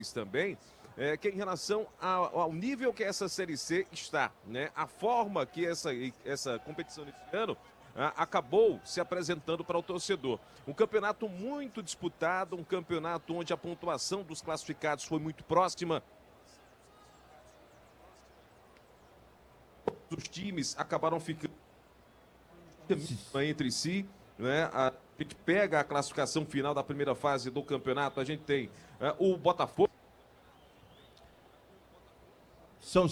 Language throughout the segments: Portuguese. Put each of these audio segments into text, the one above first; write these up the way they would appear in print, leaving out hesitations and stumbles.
também, que é em relação ao nível que essa Série C está, né? A forma que essa competição nesse ano acabou se apresentando para o torcedor. Um campeonato muito disputado, um campeonato onde a pontuação dos classificados foi muito próxima. Os times acabaram ficando entre si, né? A gente pega a classificação final da primeira fase do campeonato, a gente tem o Botafogo. São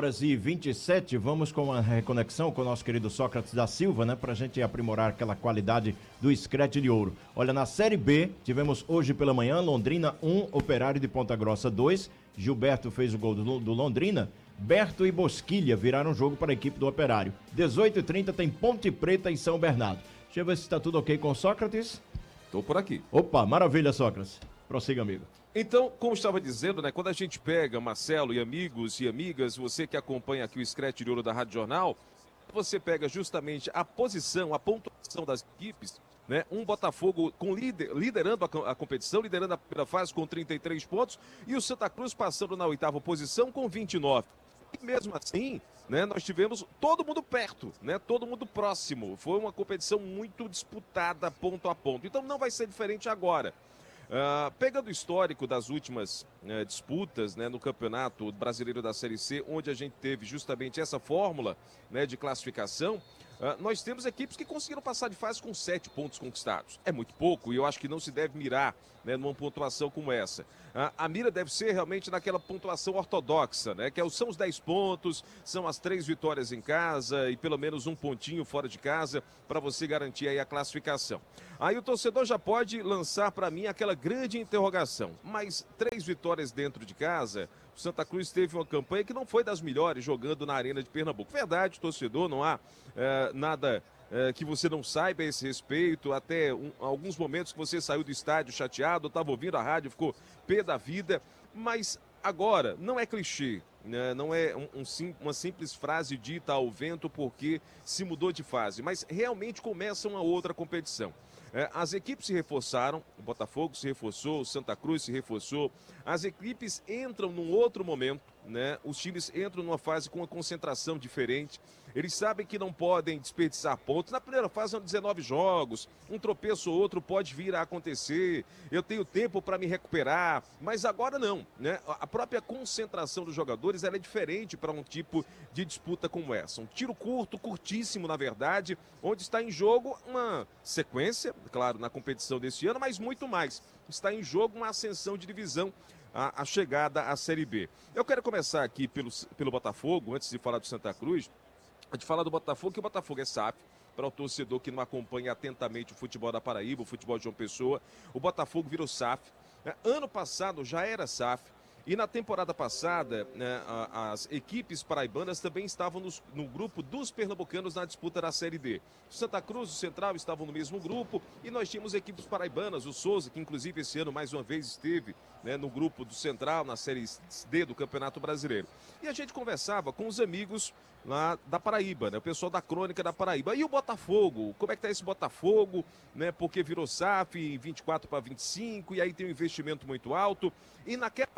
5h27, vamos com uma reconexão com o nosso querido Sócrates da Silva, né? Pra gente aprimorar aquela qualidade do Scratch de Ouro. Olha, na Série B, tivemos hoje pela manhã, Londrina 1, Operário de Ponta Grossa 2. Gilberto fez o gol do Londrina. Berto e Bosquilha viraram o jogo para a equipe do Operário. 18h30 tem Ponte Preta e São Bernardo. Deixa eu ver se está tudo ok com o Sócrates. Tô por aqui. Opa, maravilha, Sócrates. Prossiga, amigo. Então, como estava dizendo, né, quando a gente pega, Marcelo e amigos e amigas, você que acompanha aqui o Scratch de Ouro da Rádio Jornal, você pega justamente a posição, a pontuação das equipes, né? Um Botafogo liderando a competição, liderando a primeira fase com 33 pontos, e o Santa Cruz passando na oitava posição com 29. E mesmo assim, né, nós tivemos todo mundo perto, né, todo mundo próximo. Foi uma competição muito disputada ponto a ponto. Então não vai ser diferente agora. Pegando o histórico das últimas disputas, né, no Campeonato Brasileiro da Série C, onde a gente teve justamente essa fórmula, né, de classificação, nós temos equipes que conseguiram passar de fase com 7 pontos conquistados. É muito pouco e eu acho que não se deve mirar, né, numa pontuação como essa. A mira deve ser realmente naquela pontuação ortodoxa, né, que são os 10 pontos, são as 3 vitórias em casa e pelo menos um pontinho fora de casa para você garantir aí a classificação. Aí o torcedor já pode lançar para mim aquela grande interrogação, mas 3 vitórias dentro de casa, o Santa Cruz teve uma campanha que não foi das melhores jogando na Arena de Pernambuco. Verdade, torcedor, não há nada que você não saiba a esse respeito, até alguns momentos que você saiu do estádio chateado, estava ouvindo a rádio, ficou pé da vida, mas agora, não é clichê, né? Não é uma simples frase dita ao vento porque se mudou de fase, mas realmente começa uma outra competição. As equipes se reforçaram, o Botafogo se reforçou, o Santa Cruz se reforçou, as equipes entram num outro momento, né? Os times entram numa fase com uma concentração diferente, eles sabem que não podem desperdiçar pontos. Na primeira fase são 19 jogos, um tropeço ou outro pode vir a acontecer, eu tenho tempo para me recuperar, mas agora não, né? A própria concentração dos jogadores ela é diferente para um tipo de disputa como essa. Um tiro curto, curtíssimo na verdade, onde está em jogo uma sequência, claro, na competição desse ano, mas muito mais. Está em jogo uma ascensão de divisão, a chegada à Série B. Eu quero começar aqui pelo Botafogo, antes de falar do Santa Cruz, de falar do Botafogo, que o Botafogo é SAF, para o torcedor que não acompanha atentamente o futebol da Paraíba, o futebol de João Pessoa, o Botafogo virou SAF. Ano passado já era SAF, e na temporada passada, né, as equipes paraibanas também estavam no grupo dos pernambucanos na disputa da Série D. O Santa Cruz e o Central estavam no mesmo grupo e nós tínhamos equipes paraibanas, o Souza, que inclusive esse ano mais uma vez esteve, né, no grupo do Central, na Série D do Campeonato Brasileiro. E a gente conversava com os amigos lá da Paraíba, né, o pessoal da Crônica da Paraíba. E o Botafogo, como é que tá esse Botafogo, né, porque virou SAF em 24 para 25 e aí tem um investimento muito alto. E naquela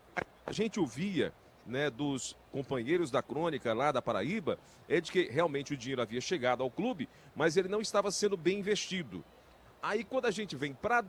a gente ouvia, né, dos companheiros da Crônica lá da Paraíba, é de que realmente o dinheiro havia chegado ao clube, mas ele não estava sendo bem investido. Aí quando a gente vem para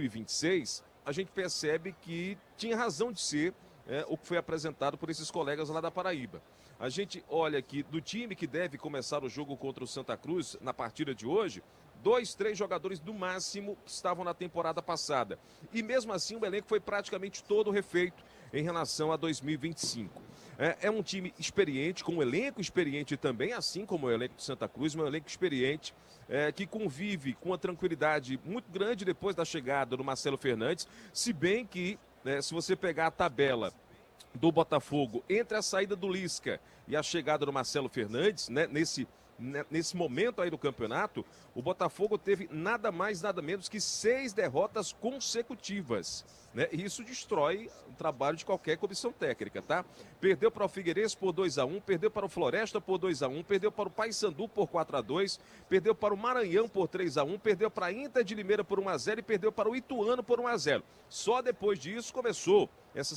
2026, a gente percebe que tinha razão de ser o que foi apresentado por esses colegas lá da Paraíba. A gente olha aqui do time que deve começar o jogo contra o Santa Cruz na partida de hoje, 2, 3 jogadores do máximo que estavam na temporada passada. E mesmo assim o elenco foi praticamente todo refeito em relação a 2025. É um time experiente, com um elenco experiente também, assim como o elenco do Santa Cruz, um elenco experiente, que convive com uma tranquilidade muito grande depois da chegada do Marcelo Fernandes, se bem que, né, se você pegar a tabela do Botafogo entre a saída do Lisca e a chegada do Marcelo Fernandes, né, nesse nesse momento aí do campeonato, o Botafogo teve nada mais, nada menos que 6 derrotas consecutivas, né? E isso destrói o trabalho de qualquer comissão técnica, tá? Perdeu para o Figueirense por 2-1, perdeu para o Floresta por 2-1, perdeu para o Paysandu por 4-2, perdeu para o Maranhão por 3-1, perdeu para a Inter de Limeira por 1-0 e perdeu para o Ituano por 1-0. Só depois disso começou essa